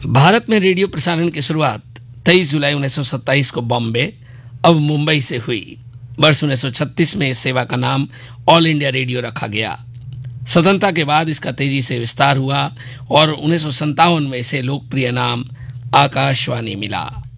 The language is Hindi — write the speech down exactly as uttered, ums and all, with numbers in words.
भारत में रेडियो प्रसारण की शुरुआत तेईस जुलाई उन्नीस सौ सत्ताईस को बॉम्बे, अब मुंबई से हुई। वर्ष उन्नीस सौ छत्तीस में इस सेवा का नाम ऑल इंडिया रेडियो रखा गया। स्वतंत्रता के बाद इसका तेजी से विस्तार हुआ और उन्नीस सौ संतावन में इसे लोकप्रिय नाम आकाशवाणी मिला।